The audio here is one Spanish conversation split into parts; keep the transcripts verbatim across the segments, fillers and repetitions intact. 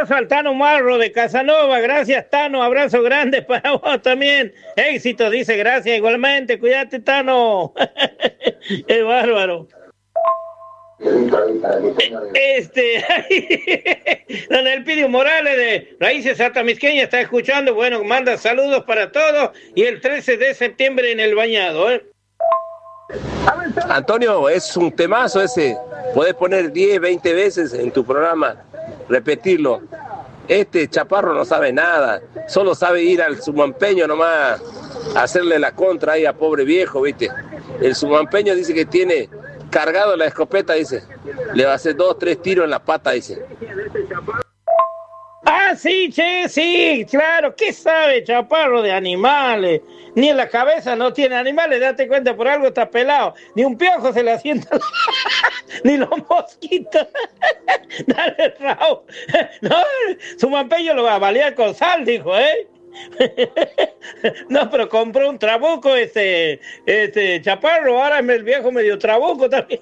abrazo al Tano Marro de Casanova. Gracias, Tano. Abrazo grande para vos también. Éxito, dice, gracias igualmente. Cuídate, Tano. Es bárbaro. Este, don Elpidio Morales de Raíces Atamisqueñas está escuchando. Bueno, manda saludos para todos. Y el trece de septiembre en El Bañado, ¿eh? Antonio, es un temazo ese. Podés poner diez, veinte veces en tu programa, repetirlo. Este Chaparro no sabe nada, solo sabe ir al sumampeño nomás, hacerle la contra ahí a pobre viejo, ¿viste? El sumampeño dice que tiene cargado la escopeta, dice. Le va a hacer dos, tres tiros en la pata, dice. Ah, sí, che, sí, claro. ¿Qué sabe Chaparro de animales? Ni en la cabeza no tiene animales, date cuenta, por algo está pelado. Ni un piojo se le asienta, ni los mosquitos. Dale, Raúl. No, su mampeño lo va a balear con sal, dijo, ¿eh? No, pero compró un trabuco este, este Chaparro, ahora el viejo medio trabuco también.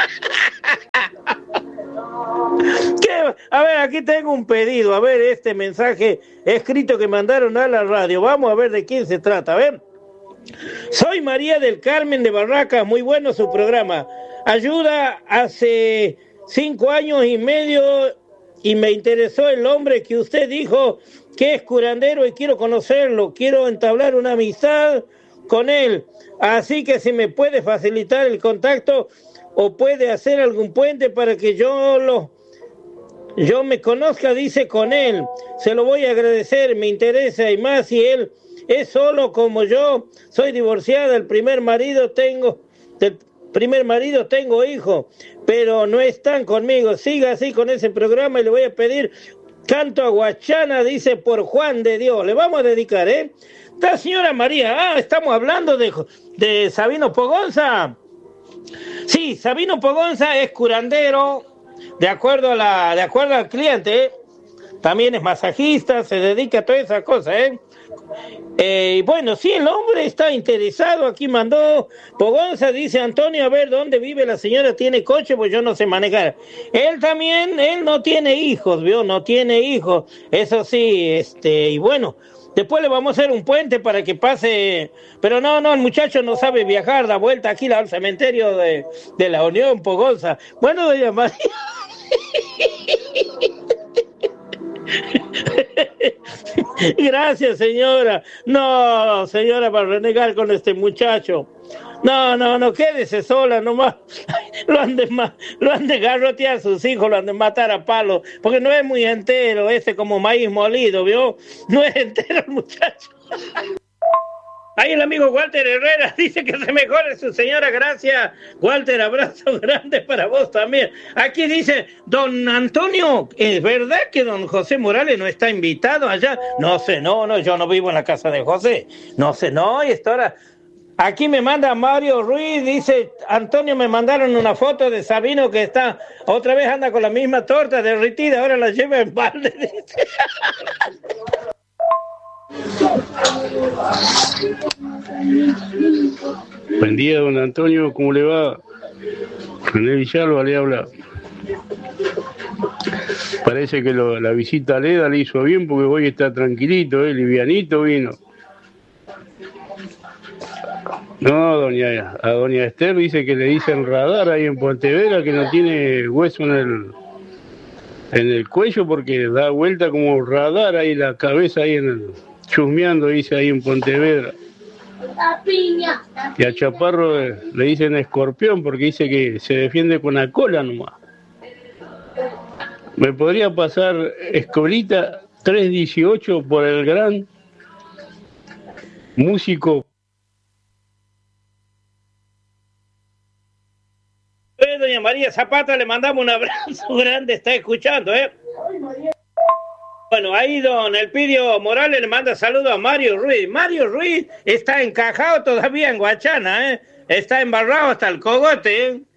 ¿Qué? A ver, aquí tengo un pedido, a ver este mensaje escrito que mandaron a la radio, vamos a ver de quién se trata, a ver. Soy María del Carmen de Barracas, muy bueno su programa. Ayuda, hace cinco años y medio y me interesó el hombre que usted dijo que es curandero y quiero conocerlo, quiero entablar una amistad con él, así que si me puede facilitar el contacto o puede hacer algún puente para que yo lo yo me conozca, dice, con él, se lo voy a agradecer, me interesa, y más si él es solo como yo, soy divorciada, el primer marido tengo, del primer marido tengo hijos, pero no están conmigo, siga así con ese programa y le voy a pedir canto a Guachana, dice, por Juan de Dios, le vamos a dedicar, ¿eh? La señora María, ah, estamos hablando de, de Sabino Pogonza. Sí, Sabino Pogonza es curandero, de acuerdo a la, de acuerdo al cliente, ¿eh? También es masajista, se dedica a todas esas cosas, ¿eh? Eh, bueno, sí, el hombre está interesado, aquí mandó Pogonza, dice Antonio, a ver dónde vive la señora, tiene coche, pues yo no sé manejar. Él también, él no tiene hijos, ¿vio? No tiene hijos, eso sí, este, y bueno, después le vamos a hacer un puente para que pase, pero no, no, el muchacho no sabe viajar, da vuelta aquí al cementerio de, de la Unión, Pogonza. Bueno, doña María. Gracias, señora. No, señora, para renegar con este muchacho. No, no, no, quédese sola nomás. Lo han de, ma- lo han de garrotear a sus hijos, lo han de matar a palo, porque no es muy entero, ese como maíz molido, ¿vio? No es entero el muchacho. Ahí el amigo Walter Herrera dice que se mejore su señora, gracias. Walter, abrazo grande para vos también. Aquí dice, don Antonio, ¿es verdad que don José Morales no está invitado allá? No sé, no, no, yo no vivo en la casa de José. No sé, no, y esta hora... Aquí me manda Mario Ruiz, dice, Antonio, me mandaron una foto de Sabino que está, otra vez anda con la misma torta derritida, ahora la lleva en balde, dice. Buen día, don Antonio, ¿cómo le va? René Villalba le habla. Parece que lo, la visita a Leda le hizo bien porque hoy está tranquilito, ¿eh? Livianito vino. No, doña, a doña Esther dice que le dicen radar ahí en Pontevedra, que no tiene hueso en el en el cuello porque da vuelta como radar ahí la cabeza ahí en el chusmeando, dice ahí en Pontevedra. Y a Chaparro le dicen escorpión porque dice que se defiende con la cola nomás. ¿Me podría pasar Escolita tres dieciocho por el gran músico? Eh, doña María Zapata, le mandamos un abrazo grande, está escuchando, ¿eh? Bueno, ahí don Elpidio Morales le manda saludos a Mario Ruiz. Mario Ruiz está encajado todavía en Guachana, ¿eh? Está embarrado hasta el cogote, ¿eh?